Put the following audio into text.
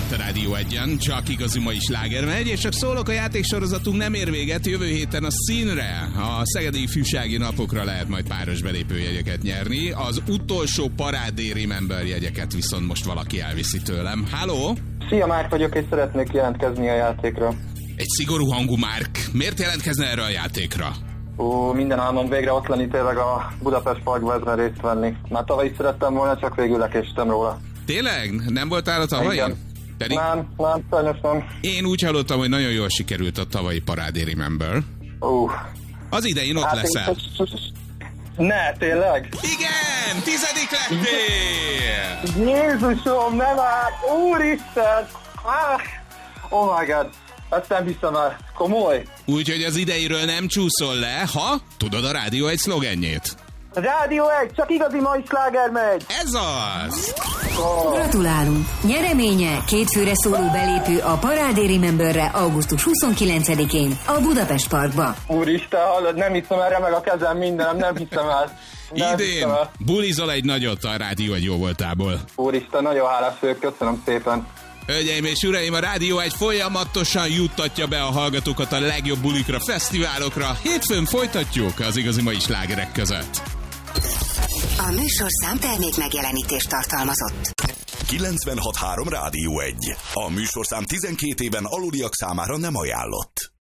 itt a Rádió 1-en, csak igazi mai sláger megy, és csak szólok, a játéksorozatunk nem ér véget, jövő héten a színre, a Szegedi Ifjúsági Napokra lehet majd páros belépőjegyeket nyerni, az utolsó Parádé Remember jegyeket viszont most valaki elviszi tőlem. Halló? Szia, Márk vagyok, és szeretnék jelentkezni a játékra. Egy szigorú hangú Márk. Miért jelentkezne erre a játékra? Minden álmom végre ott lenni, tényleg a Budapest Parkban ezen részt venni. Már tavaly is szerettem volna, csak végül lekéstem róla. Tényleg? Nem voltál a tavalyi? Pedig... Nem, sajnos nem. Én úgy hallottam, hogy nagyon jól sikerült a tavalyi Parádé Remember. Az idején ott leszel. Ne, tényleg? Igen! 10. lettél! Jézusom, nem áll! Úristen! Oh my god! Ezt nem hiszem el. Komoly? Úgyhogy az ideiről nem csúszol le, ha tudod a Rádió 1 szlogenjét. Rádió 1, csak igazi mai sláger megy! Ez az! Gratulálunk! Nyereménye 2 főre szóló belépő a Parádé Rememberre augusztus 29-én a Budapest Parkba. Úristen, hallod, nem hiszem erre meg a kezem mindenem, nem hiszem el. Idén bulizol egy nagyot a Rádió 1 jó voltából. Úristen, nagyon hálás vagyok, köszönöm szépen. Hölgyeim és uraim, a Rádió 1 folyamatosan juttatja be a hallgatókat a legjobb bulikra, fesztiválokra. Hétfőn folytatjuk az igazi mai slágerek között. A műsorszám termék megjelenítést tartalmazott. 96.3 Rádió 1. A műsorszám 12 éven aluliak számára nem ajánlott.